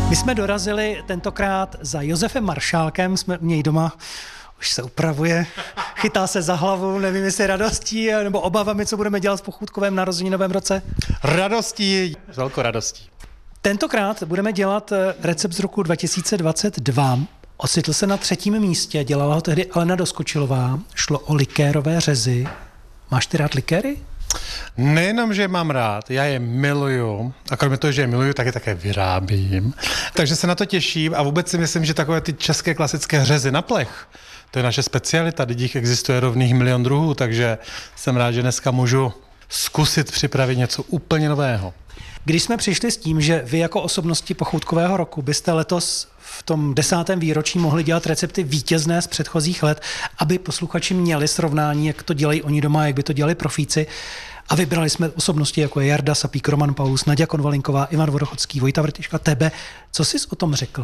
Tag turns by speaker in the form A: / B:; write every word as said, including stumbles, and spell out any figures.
A: My jsme dorazili tentokrát za Josefem Maršálkem, jsme u něj doma, už se upravuje, chytá se za hlavu, nevím, jestli radostí nebo obavami, co budeme dělat v pochůdkovém narozeninovém roce.
B: Radostí, velkou radostí.
A: Tentokrát budeme dělat recept z roku dva tisíce dvacet dva. Ocitl se na třetím místě, dělala ho tehdy Alena Doskočilová, šlo o likérové řezy. Máš ty rád likéry?
B: Nejenom, že je mám rád, já je miluju a kromě toho, že je miluju, tak je také vyrábím. Takže se na to těším a vůbec si myslím, že takové ty české klasické řezy na plech, to je naše specialita, teď jich existuje rovných milion druhů, takže jsem rád, že dneska můžu zkusit připravit něco úplně nového.
A: Když jsme přišli s tím, že vy jako osobnosti pochoutkového roku byste letos v tom desátém výročí mohli dělat recepty vítězné z předchozích let, aby posluchači měli srovnání, jak to dělají oni doma, jak by to dělali profíci. A vybrali jsme osobnosti, jako je Jarda Sapík, Roman Paulus, Naďa Konvalinková, Ivan Vodochodský, Vojta Vrtiška, tebe. Co jsi o tom řekl?